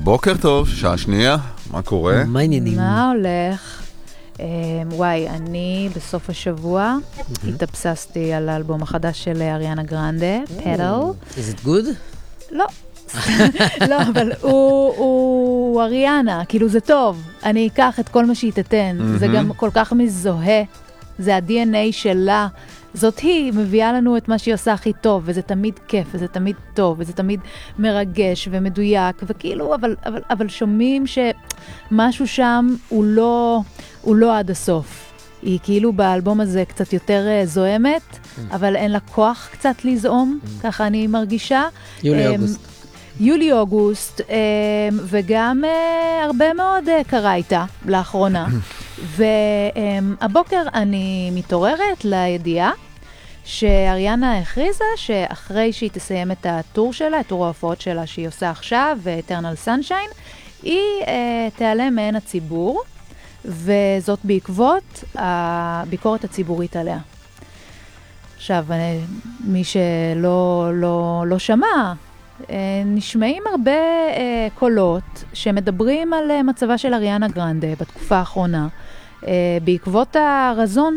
בוקר טוב, שעה שנייה, מה קורה? מה העניינים? מה הולך? וואי, אני בסוף השבוע התאבססתי על האלבום החדש של אריאנה גרנדה, פדל. Is it good? לא. לא, אבל הוא אריאנה, כאילו זה טוב. אני אקח את כל מה שהיא תתן. זה גם כל כך מזוהה. זה ה-DNA שלה. זאת היא מביאה לנו את מה שהיא עושה הכי טוב, וזה תמיד כיף, וזה תמיד טוב, וזה תמיד מרגש ומדויק, וכאילו, אבל שומעים שמשהו שם הוא לא עד הסוף. היא כאילו באלבום הזה קצת יותר זוהמת, אבל אין לה כוח קצת לזעום, ככה אני מרגישה. יולי-אוגוסט, וגם הרבה מאוד קרה איתה לאחרונה. והבוקר אני מתעוררת לידיעה שאריאנה הכריזה שאחרי שהיא תסיים את הטור שלה, את טור ההופעות שלה שהיא עושה עכשיו, Eternal Sunshine, היא תיעלם מעין הציבור, וזאת בעקבות הביקורת הציבורית עליה. עכשיו, מי לא שמע, נשמעים הרבה קולות שמדברים על מצבה של אריאנה גרנדה בתקופה האחרונה, בעקבות הרזון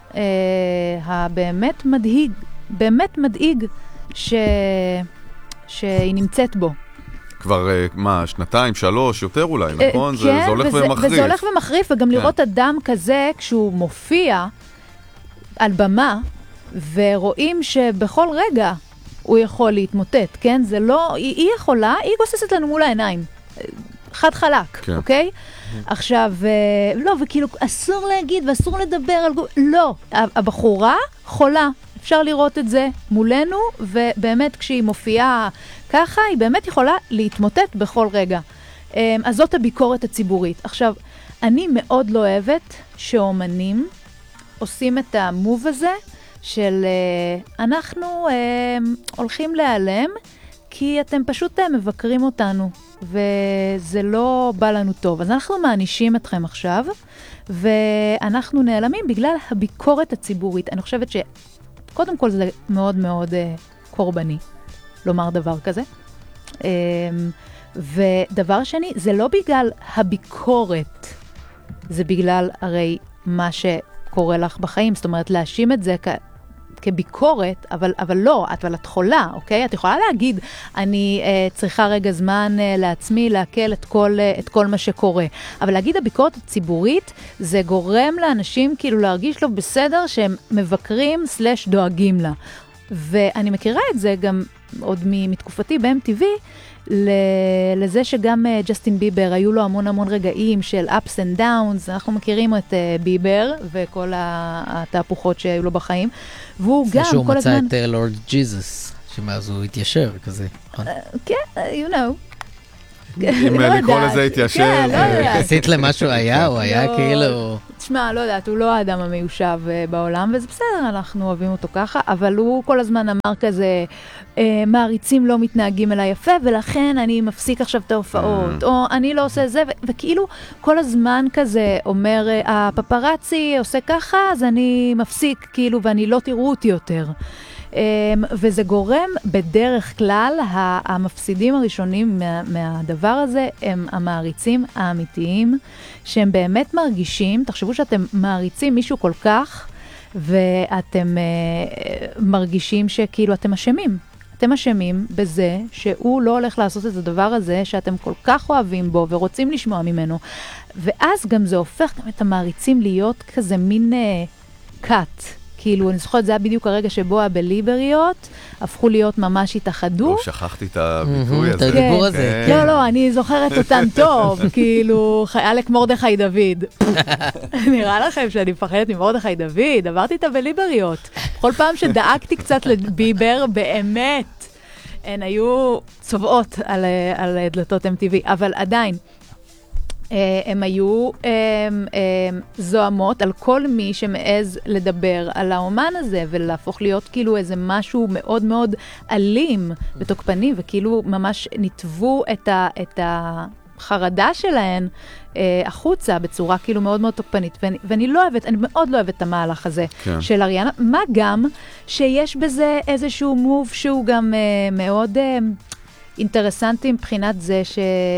הבאמת מדהיג, באמת מדאיג שהיא נמצאת בו. כבר, שנתיים, 3, יותר אולי, נכון? כן, זה הולך ומחריף. וזה הולך ומחריף, וגם לראות אדם כזה כשהוא מופיע על במה, ורואים שבכל רגע הוא יכול להתמוטט, כן? זה לא, היא יכולה, היא גוססת לנו מול העיניים. חד חלק, אוקיי? עכשיו, לא, וכאילו, אסור להגיד ואסור לדבר על... לא, הבחורה חולה. אפשר לראות את זה מולנו, ובאמת כשהיא מופיעה ככה, היא באמת יכולה להתמוטט בכל רגע. אז זאת הביקורת הציבורית. עכשיו, אני מאוד לא אוהבת שאומנים עושים את המוב הזה, של אנחנו הולכים להיעלם, כי אתם פשוט מבקרים אותנו, וזה לא בא לנו טוב. אז אנחנו מענישים אתכם עכשיו, ואנחנו נעלמים בגלל הביקורת הציבורית. אני חושבת שקודם כל זה מאוד מאוד קורבני, לומר דבר כזה. ודבר שני, זה לא בגלל הביקורת, זה בגלל הרי מה שקורה לך בחיים, זאת אומרת להאשים את זה כביקורת, אבל לא, אבל את חולה, אוקיי? את יכולה להגיד, אני צריכה רגע זמן לעצמי, להקל את כל מה שקורה. אבל להגיד הביקורת הציבורית, זה גורם לאנשים כאילו להרגיש לו בסדר שהם מבקרים / דואגים לה. ואני מכירה את זה גם עוד מתקופתי ב-MTV, לזה שגם ג'סטין ביבר, היו לו המון רגעים של ups and downs, אנחנו מכירים את ביבר וכל התהפוכות שהיו לו בחיים, והוא גם שהוא כל הזמן... מצא את לורד ג'יזוס, שמאז הוא התיישר כזה. כן, you know. אם לקרוא לזה התיישר. עשית למשהו היה, הוא היה כאילו... תשמע, לא יודעת, הוא לא האדם המיושב בעולם, וזה בסדר, אנחנו אוהבים אותו ככה, אבל הוא כל הזמן אמר כזה, מעריצים לא מתנהגים אליי יפה, ולכן אני מפסיק עכשיו את ההופעות, או אני לא עושה זה, וכאילו כל הזמן כזה אומר, הפפרצי עושה ככה, אז אני מפסיק, כאילו, ואני לא תראו אותי יותר. וזה גורם בדרך כלל, המפסידים הראשונים מהדבר הזה הם המעריצים האמיתיים, שהם באמת מרגישים, תחשבו שאתם מעריצים מישהו כל כך, ואתם מרגישים שכאילו אתם אשמים. אתם אשמים בזה שהוא לא הולך לעשות את הדבר הזה, שאתם כל כך אוהבים בו ורוצים לשמוע ממנו. ואז גם זה הופך גם את המעריצים להיות כזה מין קאט. כאילו, אני זוכרת, זה היה בדיוק הרגע שבו הבליבריות הפכו להיות ממש התאחדו. שכחתי את הביטוי הזה. את הדיבור הזה. לא, אני זוכרת אותן טוב, כאילו, אלק מרדכי דוד. נראה לכם שאני מפחדת ממרדכי דוד, עברתי את הבליבריות. כל פעם שדאגתי קצת לביבר, באמת, הן היו צובעות על דלתות MTV, אבל עדיין, הם היו זוהמות על כל מי שמעז לדבר על האומן הזה, ולהפוך להיות כאילו איזה משהו מאוד מאוד אלים ותוקפני, וכאילו ממש נטבו את החרדה שלהן החוצה בצורה כאילו מאוד מאוד תוקפנית. ואני לא אוהבת, אני מאוד לא אוהבת את המהלך הזה של אריאנה, מה גם שיש בזה איזשהו מוב שהוא גם מאוד אינטרסנטי מבחינת זה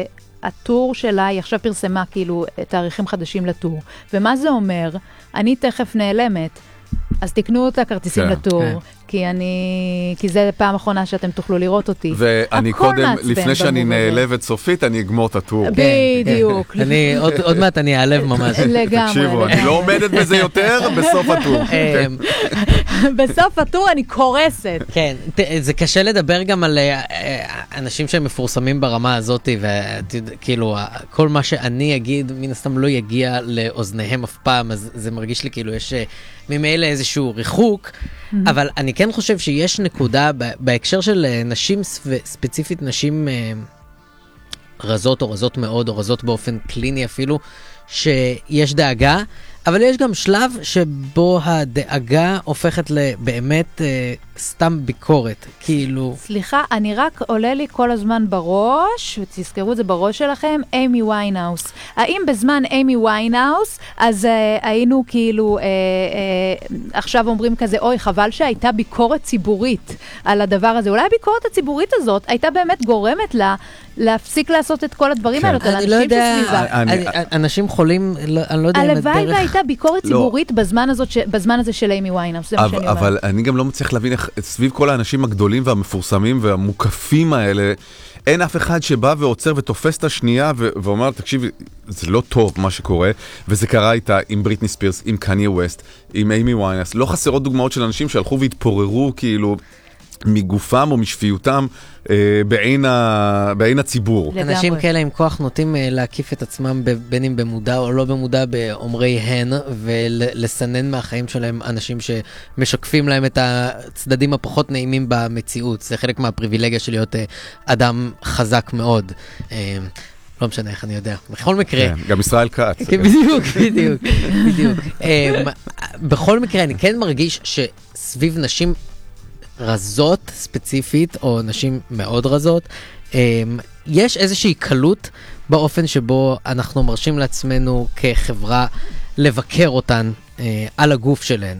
הטור שלה, היא עכשיו פרסמה כאילו תאריכים חדשים לטור. ומה זה אומר? אני תכף נעלמת. אז תקנו את הכרטיסים לטור, כי זה פעם אחרונה שאתם תוכלו לראות אותי. ואני קודם, לפני שאני נעלבת סופית, אני אגמור את הטור. בדיוק. עוד מעט אני אעלב ממש. לגמרי. תקשיבו, אני לא עומדת בזה יותר בסוף הטור. בסוף הטור אני קורסת. כן, זה קשה לדבר גם על אנשים שהם מפורסמים ברמה הזאת, וכאילו, כל מה שאני אגיד, מן הסתם לא יגיע לאוזניהם אף פעם, אז זה מרגיש לי כאילו יש ממילא איזשהו ריחוק, אבל אני כן חושב שיש נקודה בהקשר של נשים, ספציפית נשים רזות או רזות מאוד, או רזות באופן קליני אפילו, שיש דאגה, אבל יש גם שלב שבו הדאגה הופכת לבאמת סתם ביקורת, כאילו... סליחה, אני רק עולה לי כל הזמן בראש, ותזכרו את זה בראש שלכם, אימי ויינהאוס. האם בזמן אימי ויינהאוס, אז היינו כאילו, עכשיו אומרים כזה, אוי, חבל שהייתה ביקורת ציבורית על הדבר הזה. אולי הביקורת הציבורית הזאת הייתה באמת גורמת לה להפסיק לעשות את כל הדברים האלה, על אנשים שסביבה. אנשים חולים, אני לא יודע אם הדרך... הלוואי והייתה ביקורת ציבורית בזמן הזה של אימי ויינהאוס, זה מה שאני אומרת. אבל אני גם לא מצליח להבין איך סביב כל האנשים הגדולים והמפורסמים והמוקפים האלה, אין אף אחד שבא ועוצר ותופס את השנייה ואומר, תקשיב, זה לא טוב מה שקורה, וזה קרה איתה עם בריטני ספירס, עם קניה ווסט, עם אימי ויינהאוס. לא חסרות דוגמאות של אנשים שהלכו והתפוררו כאילו מגופם או משפיותם בעין הציבור. אנשים כאלה עם כוח נוטים להקיף את עצמם בין אם במודע או לא במודע באומרי הן, ולסנן מהחיים שלהם אנשים שמשקפים להם את הצדדים הפחות נעימים במציאות. זה חלק מהפריבילגיה של להיות אדם חזק מאוד. לא משנה איך אני יודע. בכל מקרה... כן, גם ישראל כץ. בדיוק. בכל מקרה, אני כן מרגיש שסביב נשים רזות ספציפית, או נשים מאוד רזות, יש איזושהי קלות באופן שבו אנחנו מרשים לעצמנו כחברה לבקר אותן על הגוף שלהן.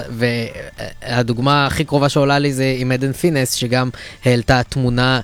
והדוגמה הכי קרובה שעולה לי זה עם עדן פינס, שגם העלתה תמונה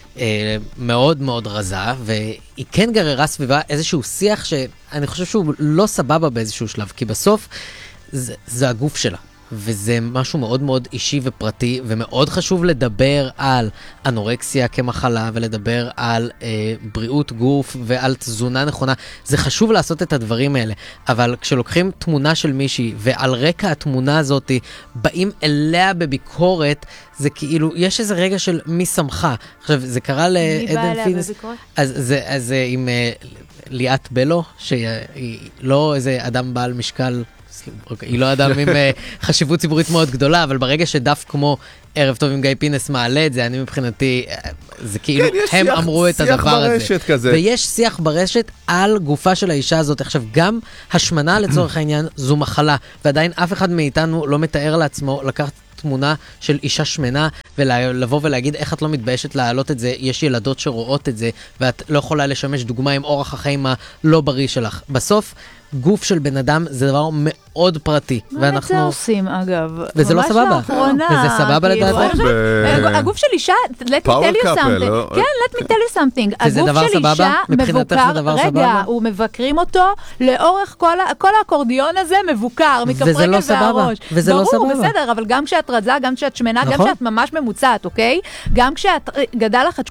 מאוד מאוד רזה, והיא כן גררה סביבה איזשהו שיח שאני חושב שהוא לא סבבה באיזשהו שלב, כי בסוף זה הגוף שלה. וזה משהו מאוד מאוד אישי ופרטי, ומאוד חשוב לדבר על אנורקסיה כמחלה, ולדבר על בריאות גוף ועל תזונה נכונה. זה חשוב לעשות את הדברים האלה, אבל כשלוקחים תמונה של מישהי, ועל רקע התמונה הזאת באים אליה בביקורת, זה כאילו, יש איזה רגע של מי שמחה. עכשיו, זה קרה לעדן פינס. אז זה עם ליאת בלו, שהיא לא איזה אדם בעל משקל, היא לא אדם עם חשיבות ציבורית מאוד גדולה, אבל ברגע שדף כמו ערב טוב עם גיא פינס מעלה את זה, אני מבחינתי, זה כאילו, הם אמרו את הדבר הזה. ויש שיח ברשת על גופה של האישה הזאת. עכשיו, גם השמנה לצורך העניין זו מחלה, ועדיין אף אחד מאיתנו לא מתאר לעצמו לקחת תמונה של אישה שמנה, ולבוא ולהגיד איך את לא מתביישת להעלות את זה, יש ילדות שרואות את זה, ואת לא יכולה לשמש דוגמה עם אורח החיים הלא בריא שלך. בסוף, גוף של בן אדם זה דבר מאוד פרטי. מה את זה עושים, אגב? וזה לא סבבה. וזה סבבה לדעת. הגוף של אישה, let me tell you something. כן, let me tell you something. וזה דבר סבבה? מבחינתך זה דבר סבבה? רגע, הוא מבקרים אותו לאורך כל האקורדיון הזה מבוקר, מכף רגל והראש. וזה לא סבבה. ברור, בסדר, אבל גם כשאת רזה, גם כשאת שמנה, גם כשאת ממש ממוצעת, אוקיי? גם כשאת גדל לך,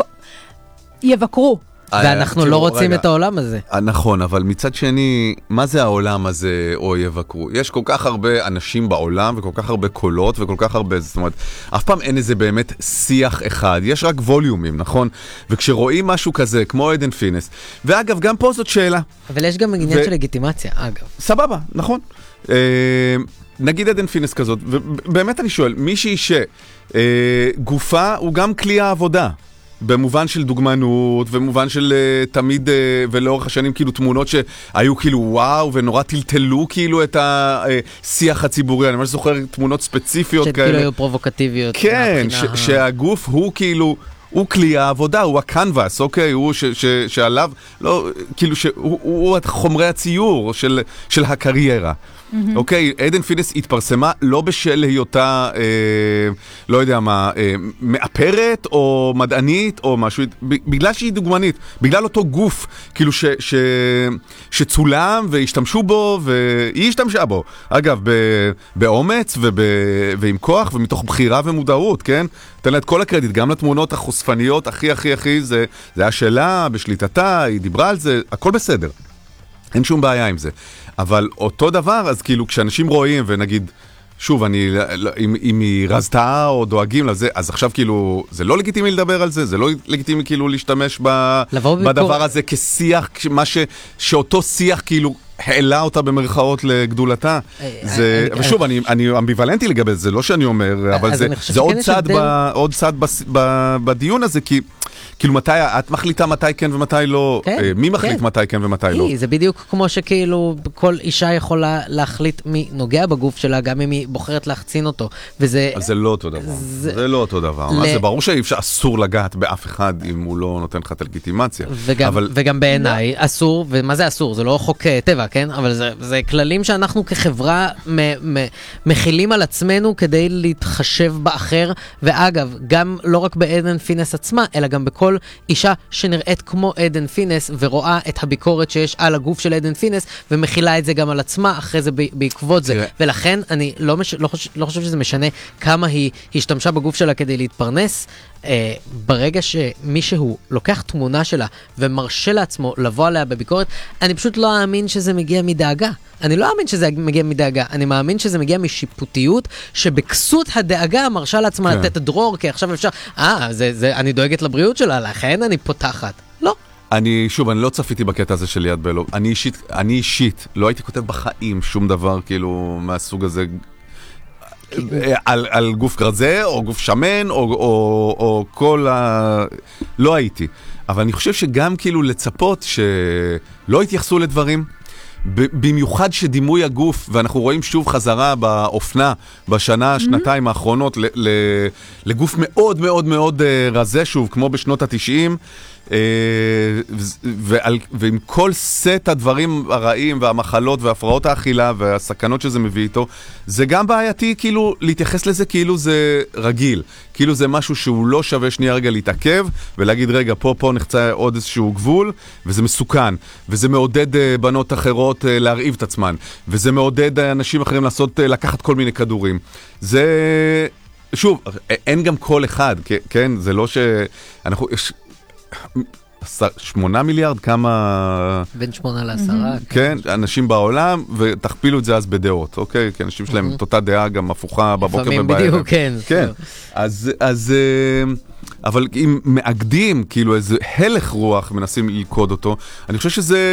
יבקרו. ואנחנו לא רוצים את העולם הזה. נכון, אבל מצד שני, מה זה העולם הזה או יבקרו? יש כל כך הרבה אנשים בעולם וכל כך הרבה קולות וכל כך הרבה, זאת אומרת, אף פעם אין איזה באמת שיח אחד, יש רק ווליומים, נכון? וכשרואים משהו כזה, כמו עדן פינס, ואגב, גם פה זאת שאלה. אבל יש גם עניין של לגיטימציה, אגב. סבבה, נכון. נגיד עדן פינס כזאת, ובאמת אני שואל, מישהי שגופה הוא גם כלי העבודה. במובן של דוגמנות, במובן של תמיד, ולאורך השנים כאילו תמונות שהיו כאילו וואו, ונורא טלטלו כאילו את השיח הציבורי. אני ממש זוכר תמונות ספציפיות כאלה. שכאילו היו פרובוקטיביות. כן, שהגוף הוא כאילו, הוא כלי העבודה, הוא הקנבס, אוקיי? הוא שעליו, לא, כאילו שהוא חומרי הציור של הקריירה. אוקיי, עדן פינס התפרסמה לא בשל היותה, לא יודע מה, מאפרת או מדענית או משהו, בגלל שהיא דוגמנית, בגלל אותו גוף, כאילו שצולם והשתמשו בו, והיא השתמשה בו. אגב, באומץ ועם כוח ומתוך בחירה ומודעות, כן? תן לה את כל הקרדיט, גם לתמונות החושפניות הכי, זה היה שאלה, בשליטתה, היא דיברה על זה, הכל בסדר. אין שום בעיה עם זה. אבל אותו דבר, אז כאילו, כשאנשים רואים, ונגיד, שוב, אם היא רזתה או דואגים לזה, אז עכשיו כאילו, זה לא לגיטימי לדבר על זה, זה לא לגיטימי כאילו להשתמש בדבר הזה כשיח, שאותו שיח כאילו העלה אותה במרכאות לגדולתה. ושוב, אני אמביוולנטי לגבי זה, לא שאני אומר, אבל זה עוד צד בדיון הזה, כי כאילו מתי, את מחליטה מתי כן ומתי לא, מי מחליט מתי כן ומתי לא? זה בדיוק כמו שכאילו כל אישה יכולה להחליט מי נוגע בגוף שלה, גם אם היא בוחרת להחצין אותו. אז זה לא אותו דבר. זה לא אותו דבר. זה ברור שאסור לגעת באף אחד אם הוא לא נותן לך את הלגיטימציה. וגם בעיניי אסור, ומה זה אסור? זה לא חוק טבע, כן? אבל זה כללים שאנחנו כחברה מכילים על עצמנו כדי להתחשב באחר, ואגב, גם לא רק בעדן פינס עצמה, אלא גם בכל אישה שנראית כמו עדן פינס ורואה את הביקורת שיש על הגוף של עדן פינס ומכילה את זה גם על עצמה אחרי זה בעקבות זה. ולכן אני לא חושב שזה משנה כמה היא השתמשה בגוף שלה כדי להתפרנס. ברגע שמישהו לוקח תמונה שלה ומרשה לעצמו לבוא עליה בביקורת, אני פשוט לא מאמין שזה מגיע מדאגה. אני לא מאמין שזה מגיע מדאגה, אני מאמין שזה מגיע משיפוטיות, שבכסות הדאגה מרשה לעצמה לתת דרור, כי עכשיו אפשר, אני דואגת לבריאות שלה, לכן אני פותחת. לא. אני לא צפיתי בקטע הזה של ליאת בלו. אני אישית לא הייתי כותב בחיים שום דבר כאילו מהסוג הזה, על גוף כזה, או גוף שמן, או כל לא הייתי. אבל אני חושב שגם כאילו לצפות שלא התייחסו לדברים, במיוחד שדימוי הגוף, ואנחנו רואים שוב חזרה באופנה, בשנה, שנתיים האחרונות, לגוף מאוד מאוד מאוד רזה, שוב, כמו בשנות ה-90, ועם כל סט הדברים הרעים והמחלות והפרעות האכילה והסכנות שזה מביא איתו, זה גם בעייתי כאילו להתייחס לזה כאילו זה רגיל, כאילו זה משהו שהוא לא שווה שנייה רגע להתעכב ולהגיד רגע פה נחצה עוד איזשהו גבול, וזה מסוכן, וזה מעודד בנות אחרות להרעיב את עצמן, וזה מעודד אנשים אחרים לקחת כל מיני כדורים. זה שוב, אין גם כל אחד, כן? זה לא שאנחנו 8 מיליארד, כמה... בין 8 ל10. כן, אנשים בעולם, ותכפילו את זה אז בדעות, אוקיי? כי אנשים שלהם אותה דעה גם הפוכה בבוקר ובערב. לפעמים בדיוק, כן. כן, אז... אבל אם מאגדים, כאילו איזה הלך רוח מנסים ללכוד אותו, אני חושב שזה...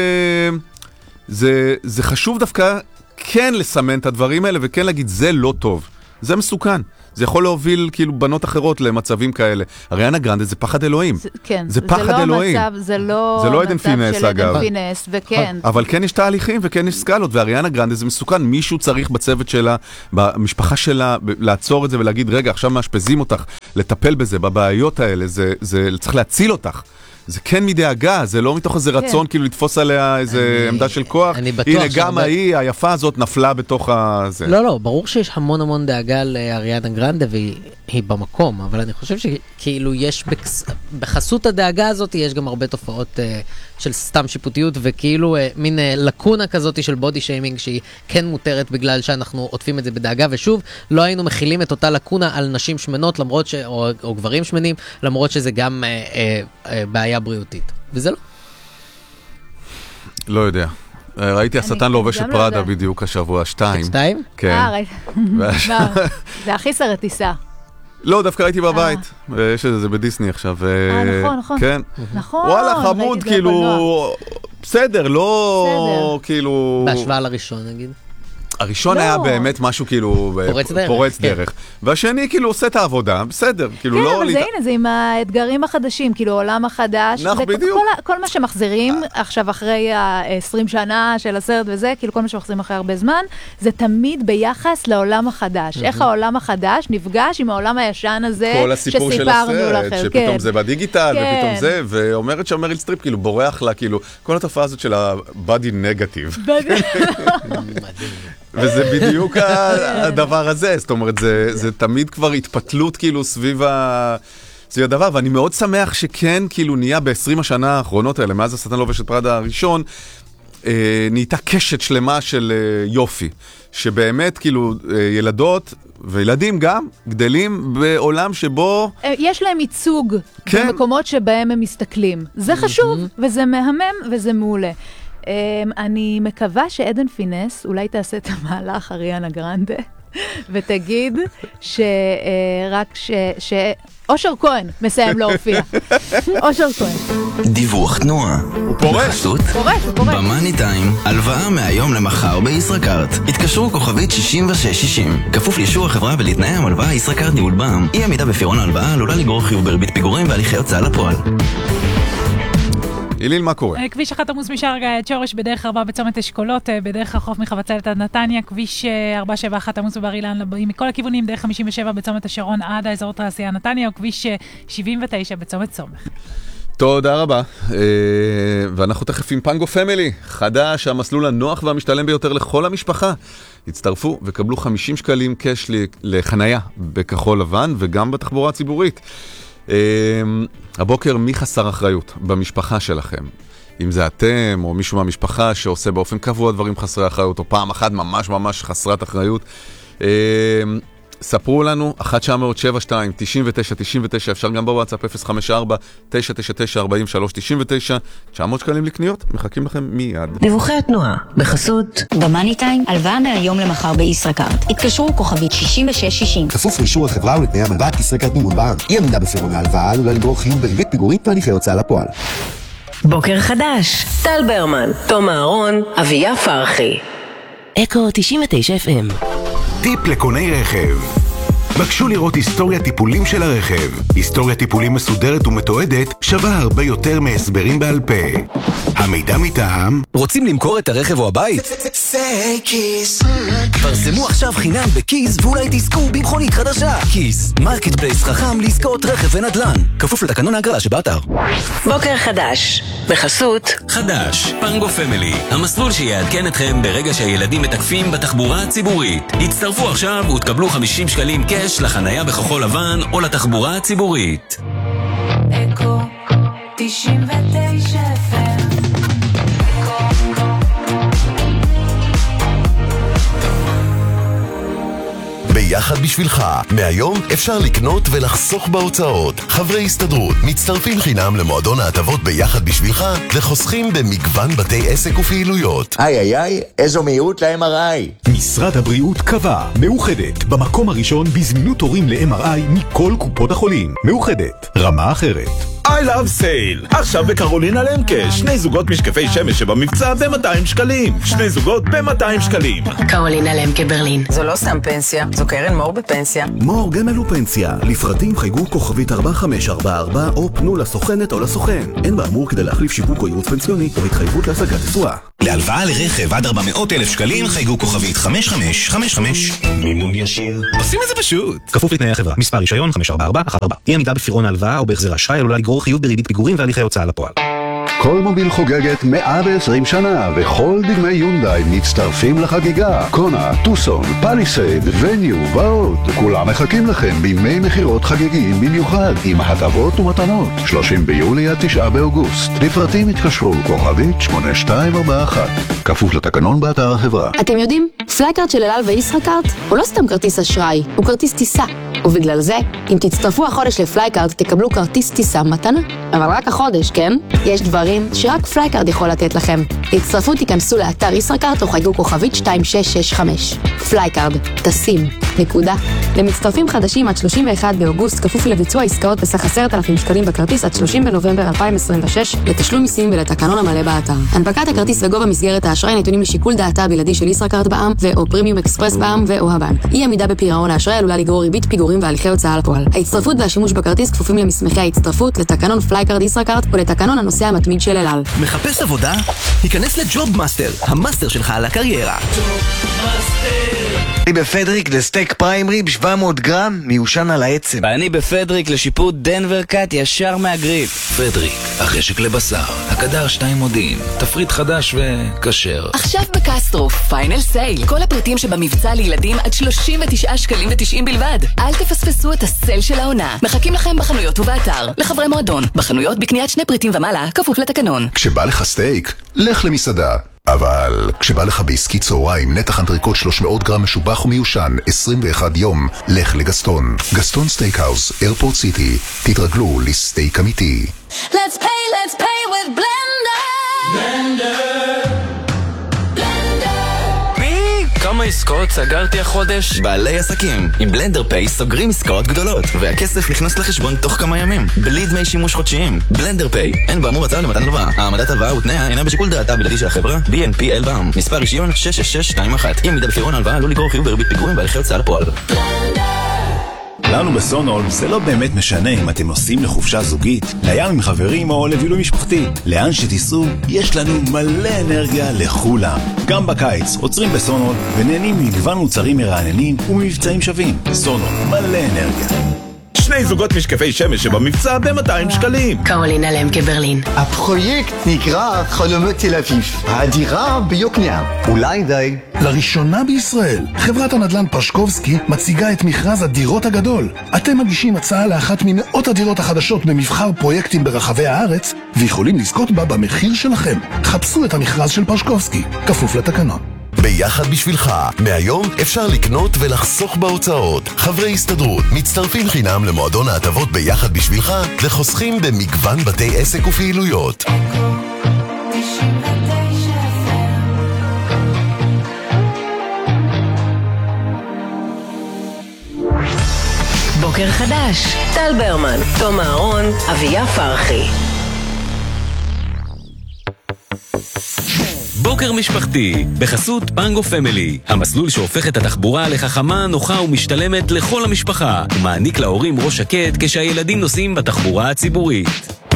זה חשוב דווקא כן לסמן את הדברים האלה, וכן להגיד, זה לא טוב. זה מסוכן. זה יכול להוביל כאילו בנות אחרות למצבים כאלה. אריאנה גרנדה זה פחד אלוהים. כן. זה פחד אלוהים. זה לא עדן פינס, אגב. וכן. אבל כן יש תהליכים וכן יש סקלות, ואריאנה גרנדה זה מסוכן. מישהו צריך בצוות שלה, במשפחה שלה, לעצור את זה ולהגיד, רגע, עכשיו מאשפזים אותך, לטפל בזה, בבעיות האלה, זה צריך להציל אותך. זה כן מדאגה, זה לא מתוך איזה רצון כאילו לתפוס עליה איזה עמדה של כוח. הנה גם היפה הזאת נפלה בתוך הזה. לא, ברור שיש המון דאגה לאריאנה גרנדה והיא במקום, אבל אני חושב שכאילו יש בחסות הדאגה הזאת יש גם הרבה תופעות של סתם שיפוטיות וכאילו מין לקונה כזאת של בודי שיימינג שהיא כן מותרת בגלל שאנחנו עוטפים את זה בדאגה, ושוב לא היינו מכילים את אותה לקונה על נשים שמנות או גברים שמנים, למרות שזה גם בעיה בריאותית, וזה לא. לא יודע. ראיתי השטן לובש את פראדה בדיוק השבוע, 2. 2? כן. זה הכי סרט טיסה. לא, דווקא ראיתי בבית. יש את זה בדיסני עכשיו. נכון. כן. נכון. וואלה, חמוד, כאילו... בסדר, לא כאילו... בהשוואה לראשון, נגיד. הראשון היה באמת משהו כאילו פורץ דרך. והשני כאילו עושה את העבודה, בסדר. כן, אבל זה הנה, זה עם האתגרים החדשים, כאילו העולם החדש. בדיוק. כל מה שמחזירים עכשיו אחרי 20 שנה של הסרט וזה, כאילו כל מה שמחזירים אחרי הרבה זמן, זה תמיד ביחס לעולם החדש. איך העולם החדש נפגש עם העולם הישן הזה כל הסיפור של הסרט, שפתאום זה בדיגיטל, ופתאום זה, ואומרת שמריל סטריפ, כאילו בורח לה, כאילו, כל התופעה הזאת של הבאדי נגטיב. וזה בדיוק הדבר הזה, זאת אומרת, זה תמיד כבר התפתלות כאילו סביב הדבר, ואני מאוד שמח שכן כאילו נהיה ב-20 השנה האחרונות האלה, מאז השטן לובש את פראדה הראשון, נהייתה קשת שלמה של יופי, שבאמת כאילו ילדות וילדים גם גדלים בעולם שבו... יש להם ייצוג במקומות שבהם הם מסתכלים. זה חשוב, וזה מהמם, וזה מעולה. אני מקווה שעדן פינס אולי תעשה את המהלך אריאנה גרנדה, ותגיד אושר כהן מסיים להופיע. אושר כהן. דיווח תנועה. הוא פורש. הוא פורש. במאני טיים, הלוואה מהיום למחר בישראכרט. התקשרו כוכבית 6660. כפוף לאישור החברה ולתנאי המלוואה ישראכרט ניהול בע"מ. אי עמידה בפירעון ההלוואה עלולה לגרור חיוב בריבית פיגורים והליכי הוצאה לפועל. איליל, מה קורה? כביש 1 עמוס משער גיא עד שורש, בדרך 4 בצומת אשכולות, בדרך החוף מחבצלת עד נתניה, כביש 471 עמוס ובר אילן לבאים מכל הכיוונים, דרך 57 בצומת השרון עד האזור תעשייה נתניה, וכביש 79 בצומת סומך. תודה רבה, ואנחנו תכף עם פנגו פמילי, חדש, המסלול הנוח והמשתלם ביותר לכל המשפחה. הצטרפו וקבלו 50 שקלים קש לחנייה בכחול לבן וגם בתחבורה הציבורית. הבוקר, מי חסר אחריות במשפחה שלכם? אם זה אתם או מישהו מהמשפחה שעושה באופן קבוע דברים חסרי אחריות, או פעם אחת ממש ממש חסרת אחריות, ספרו לנו, 1-900-72-99-99, אפשר גם בוואטסאפ 054-999-4399, 900 שקלים לקניות, מחכים לכם מיד. דיווחי התנועה, בחסות במאני טיים, הלוואה מהיום למחר בישראכרט. התקשרו כוכבית 6660. כפוף לאישור החברה ולתנאי המלווה ישראכרט ניהול בע"מ. אי עמידה בפירעון ההלוואה עלולה לגרור חיוב בריבית פיגורים והליכי הוצאה לפועל. בוקר חדש, טל ברמן, תום אהרון, אביה פרחי. אקו 99 FM. טיפ לקוני רכב. בקשו לראות היסטוריה טיפולים של הרכב. היסטוריה טיפולים מסודרת ומתועדת שווה הרבה יותר מהסברים בעל פה. המידע מטעם. רוצים למכור את הרכב או הבית? כיס. פרסמו עכשיו חינם בכיס ואולי תזכו במכונית חדשה. כיס, מרקט פלייס חכם לעסקאות רכב ונדל"ן. כפוף לתקנון ההגרלה שבאתר. בוקר חדש, בחסות חדש, פנגו פמילי, המסלול שיעדכן אתכם ברגע שהילדים מתקפים בתחבורה הציבורית. הצטרפו עכשיו ותקבלו 50 שקלים קש לחנייה בכחול לבן או לתחבורה הציבורית. אקו 99 FM. ביחד בשבילך, מהיום אפשר לקנות ולחסוך בהוצאות. חברי הסתדרות מצטרפים חינם למועדון ההטבות ביחד בשבילך וחוסכים במגוון בתי עסק ופעילויות. איי, איזו מהירות ל-MRI. משרד הבריאות קבע, מאוחדת, במקום הראשון בזמינות תורים ל-MRI מכל קופות החולים. מאוחדת, רמה אחרת. I love sale. עכשיו בקרולינה למקה, 2 זוגות משקפי שמש שבמבצע ב-200 שקלים. 2 זוגות ב-200 שקלים. קרולינה למקה ברלין. זו לא סתם פנסיה, זו קרן מור בפנסיה. מור גמל ופנסיה. לפרטים חייגו כוכבית 4544 או פנו לסוכנת או לסוכן. אין באמור כדי להחליף שיווק או ייעוץ פנסיוני או התחייבות להשגת תשואה. להלוואה לרכב עד 400,000 שקלים חייגו כוכבית 5555. מימון ישיר. עושים את זה פשוט. כפוף לתנאי החברה. מספר רישיון 5414. אי עמידה בפירעון ההלוואה או בהחזר אשראי עלולה לגרור חיוב בריבית פיגורים והליכי הוצאה לפועל. כל מוביל חוגגת 120 שנה, וכל דגמי יונדאי מצטרפים לחגיגה. קונה, טוסון, פליסייד, וניו ועוד. כולם מחכים לכם בימי מחירות חגיגיים במיוחד, עם הטבות ומתנות. 30 ביולי עד 9 באוגוסט. לפרטים התקשרו כוכבית 8241. כפוף לתקנון באתר החברה. אתם יודעים, פלייקארט של אל על וישראכרט הוא לא סתם כרטיס אשראי, הוא כרטיס טיסה. ובגלל זה, אם תצטרפו החודש לפלייקארט, תקבלו כרטיס טיסה מתנה. אבל רק החודש, כן? יש דברים שרק פלייקארט יכול לתת לכם. להצטרפות תיכנסו לאתר ישראכרט או חייגו כוכבית 2665. פלייקארט, טסים, נקודה. למצטרפים חדשים עד 31 באוגוסט, כפוף לביצוע עסקאות בסך 10,000 שקלים בכרטיס עד 30 בנובמבר 2026, לתשלום מיסים ולתקנון המלא באתר. הנפקת הכרטיס וגובה מסגרת האשראי נתונים לשיקול דעתה הבלעדי של ישראכרט בע"מ ו/או פרימיום אקספרס בע"מ ו/או הבנק. אי עמידה בפירעון האשראי עלולה לגרור ריבית פיגורים והליכי הוצאה לפועל. ההצטרפות והשימוש בכרטיס כפופים למסמכי ההצטרפות, לתקנון פלייקארט ישראכרט ולתקנון הנוסע המתמיד של אל על. מחפש עבודה? היכנס לג'וב מאסטר, המאסטר שלך על הקריירה. אני בפדריק לסטייק פריים ריב 700 גרם מיושן על העצם. ואני בפדריק לשיפוט דנבר קאט ישר מהגריל. פדריק, החשק לבשר, הקדר 2 מודיעין, תפריט חדש וכשר. עכשיו בקסטרו, פיינל סייל. כל הפריטים שבמבצע לילדים עד 39 שקלים ו90 בלבד. אל תפספסו את הסייל של העונה. מחכים לכם בחנויות ובאתר. לחברי מועדון. בחנויות בקניית 2 פריטים ומעלה, כפוף לתקנון. כשבא לך סטייק, לך למסעדה. אבל כשבא לך בעסקי צהריים, נתח אנטריקוט 300 גרם משובח ומיושן, 21 יום, לך לגסטון. גסטון סטייקהאוס, איירפורט סיטי. תתרגלו לסטייק אמיתי. Let's pay with Blender. כמה עסקאות סגרתי החודש? בעלי עסקים, עם בלנדר פיי סוגרים עסקאות גדולות, והכסף נכנס לחשבון תוך כמה ימים, בלי דמי שימוש חודשיים. בלנדר פיי, אין באמור הצעה למתן הלוואה. העמדת הלוואה ותנאיה אינה בשיקול דעתה הבלעדי של החברה, BNP אלבאם. מספר רישיון 66621. אי עמידה בפירעון ההלוואה עלול לגרור חיוב בריבית פיגורים והליכי הוצאה לפועל. לנו בסונול זה לא באמת משנה אם אתם נוסעים לחופשה זוגית, לים עם חברים או לבילוי משפחתי. לאן שתיסעו, יש לנו מלא אנרגיה לכולם. גם בקיץ עוצרים בסונול ונהנים ממגוון מוצרים מרעננים וממבצעים שווים. סונול, מלא אנרגיה. 2 זוגות משקפי שמש שבמבצע ב-200 שקלים. קרולינה למקה ברלין. הפרויקט נקרא חלומות תל אביב. הדירה ביוקנעם. אולי די. לראשונה בישראל, חברת הנדל"ן פרשקובסקי מציגה את מכרז הדירות הגדול. אתם מגישים הצעה לאחת ממאות הדירות החדשות במבחר פרויקטים ברחבי הארץ, ויכולים לזכות בה במחיר שלכם. חפשו את המכרז של פרשקובסקי, כפוף לתקנון. ביחד בשבילך, מהיום אפשר לקנות ולחסוך בהוצאות. חברי הסתדרות מצטרפים חינם למועדון ההטבות ביחד בשבילך וחוסכים במגוון בתי עסק ופעילויות. בוקר חדש, טל ברמן, תום אהרון, אביה פרחי. בוקר משפחתי, בחסות פנגו פמילי, המסלול שהופך את התחבורה לחכמה, נוחה ומשתלמת לכל המשפחה, ומעניק להורים ראש שקט כשהילדים נוסעים בתחבורה הציבורית.